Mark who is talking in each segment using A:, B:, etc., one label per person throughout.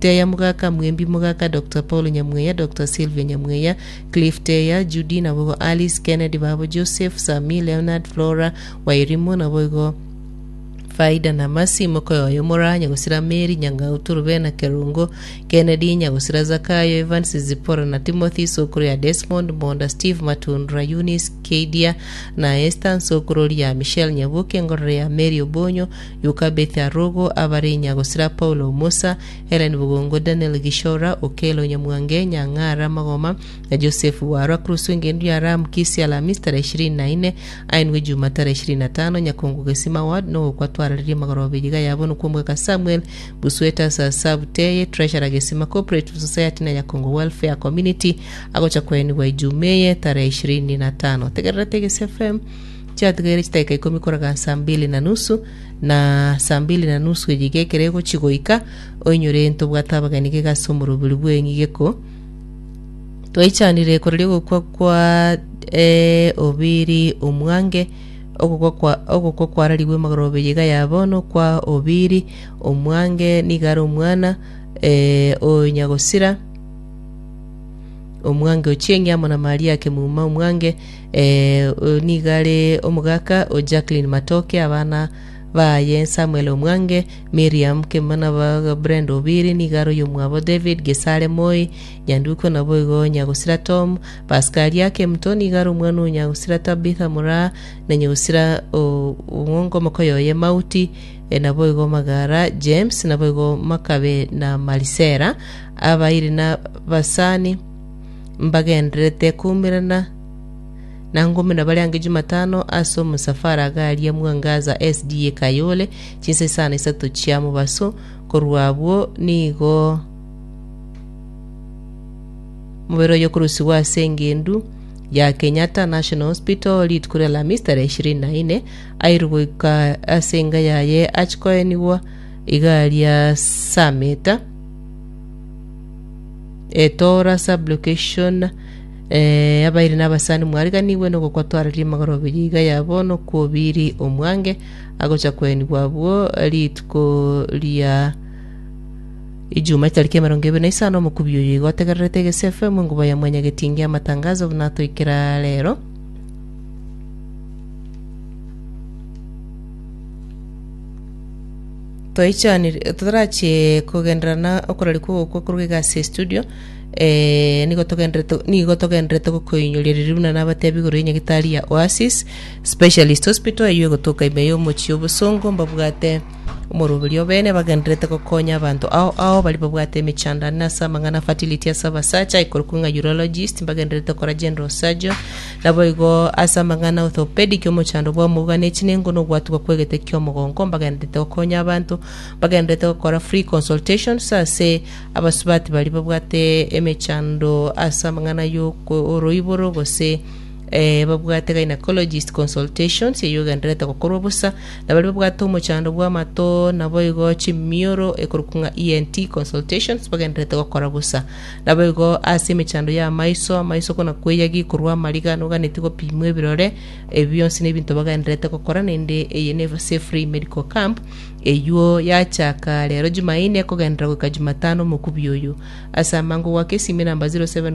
A: Teya Mugaka, Mwembi Mugaka, Dr. Paul Nyamweya, Dr. Sylvia Nyamweya, Cliff Teya, Judy Nabogo, Alice Kennedy Babo, Joseph, Sami, Leonard, Flora, Wairimu Nabogo, Faida na Masi Mokoyo Yomora, Nyagusira Mary, Nyangautu Rubena Kerungo, Kennedy, Nyagusira Zakayo, Evans Zipora na Timothy, Sokuria Desmond, Monda Steve Matundra, Eunice, Kedia na Esther, Sokuria Michelle Nyabuke, Ngorea Mary Obonyo, Yuka Beth Arogo, Abare Nyagusira Paulo Musa, Helen Bugongo, Daniel Gishora, Okelo Nyamwange, Nyangara Magoma, na Joseph Wara, Krusunge Ndiara Mkisi Alhamisi tarehe 24, Ainwe Juma tarehe 25, Nyakungu Gesima Ward, no kwa twarariri magorobe jiga yabona kumbuka Samuel Busweta sa Sabuteye Treasurer Gesima Cooperative Society na Yakongo Welfare Community agocha kweni wa Ijumeye tarehe 25. Tegerera Tegese FM chategere chitaika ikomi koraga saa 2:30 na saa 2:30 ejigekerego chigoika onyore ento bwatabaganike gasomoro bulubwengi geko twaicanire korero kwa obiri omwange ogoko kwarariwe magorobe yiga yabono kwa obiri omwange nigara omwana onyagosira omwange ochenge amona Maria ke muma omwange nigare omugaka o Jacqueline Matoke abana ba Samuel omwange Miriam ke mana ba Brand obiri nigaro yomwabo David Gesare Moi nyanduko naboigo Nyagusira Tom Pascal yake mtoni garo mwana Nyagusira Tabitha Mura na Nyagusira uongo makoyo ye Mauti naboigo Magara James naboigo Makabe na Malisera abairi na basani mbagendrete kumirana na ngome na bali Jumatano aso musafara gali ya Mwangaza SDA Kayole chinse sana isato chiamu baso korwabo nigo mubero yokurusi wa Sengendu ya Kenyatta National Hospital litkure la Mr. 24 airubuka asenga yaye achkoeniwa igali ya Sameta etora sublocation abairi nabasani mwariganiwe no kwa twarari magorobe yiga yabono kubiri omwange agocha kweni bwabo litko lia Ijuma tariki 25 mukubiyo yigo tegerere Tegese FM nguba ya mwanya getingia matangazo nato ikira lero toichani tarache kugendrana okorariko kuruga studio nigo togendrete kukoinyoliruna nabatebi gorinya gitari ya Oasis Specialist Hospital ayo gotoka imeyo mochio busongo mbabugate umurubulyo bene bagendrete kokonya abantu ao bali babugate michanda nasa mangana fertility asaba sacha ikorukunga urologist bagendrete kora general surgeon naboigo asa mangana orthopedic omochando bwa mugane chinengo no gwatu kwegete kyo mugongo bagendrete kokonya abantu bagendrete kora free consultation sase abasubati bali babugate emechando asa mangana yo oroiboro gose babugate gynecologist consultations yeyo gendrete kokorwa busa nabali babugate omochando bwa mato naboigo chimioro ekorukunga ENT consultations bagendrete kokora busa naboigo ase emechando ya maiso kona kweyagi kurwa marigano ganetiko pimwe birore ebionsi nebintu bagendrete kokora nende Never Free Medical Camp eyo yachaka lero Jumaine kogendra kwa Jumatano mukubiyoyo asa mango wake simi namba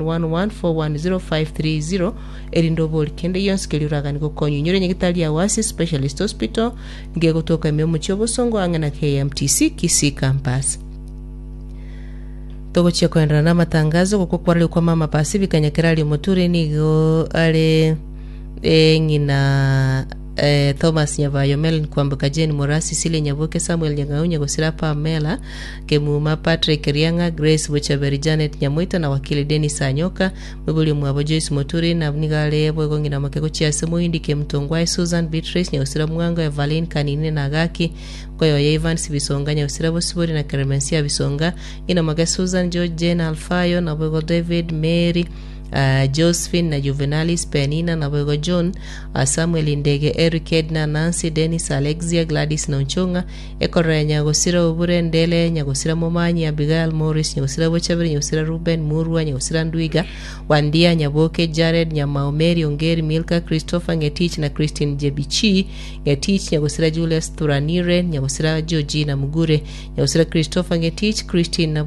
A: 0711410530 erindo kende yonskeliuraga niko konyo nyore nyegitali ya Oasis Specialist Hospital nge kutoka memo chobo songo angana KMTC Kisii campus togo chia kwenda na matangazo kukokwara kwa mama Pacific Nyakirali Muturi nigo ale ngina Thomas Nyavayo Melin kwambuka Jane Morasi Sile Nyabuke Samuel Nyangaunya Gosira Pamela Kemuma Patrick Rianga Grace Bochaberi Janet Nyamuita na wakili Dennis Anyoka Mwibuli Mwabo Joyce Moturi na Mnigale Bwegongi na Makeko Chiase Muindi Kemtongwai Susan Beatrice Nyagosira Mwanga Evelyn Kanine Nagaki kwa yo Evans Bisonga Nyagosira Bosibori na Clemencia Bisonga ina Maga Susan George Jane Alfayo na Bwego David Mary Josephine na Juvenalis Penina na Bwego John Samuel Indege Eric Edna Nancy Dennis Alexia Gladys Nonchonga Ekore Nyagosira Ubure Ndele Nyagosira Momanyi Abigail Morris Nyagosira Bochabiri Nyagosira Ruben Murwa Nyagosira Ndwiga Wandia Nyaboke Jared Nyamaomeri Ongeri Milka Christopher Ngetich na Christine Jebichi Ngetich Nyagosira Julius Turanire Nyagosira Georgina Mugure Nyagosira Christopher Ngetich Christine